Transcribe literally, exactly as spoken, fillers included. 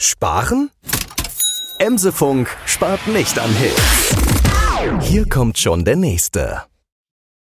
Sparen? Emsefunk spart nicht an Hits. Hier kommt schon der nächste.